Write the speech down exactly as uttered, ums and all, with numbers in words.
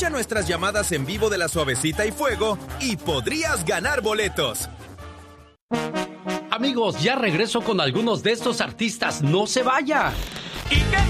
Escucha nuestras llamadas en vivo de La Suavecita y Fuego y podrías ganar boletos. Amigos, ya regreso con algunos de estos artistas. ¡No se vaya! ¿Y qué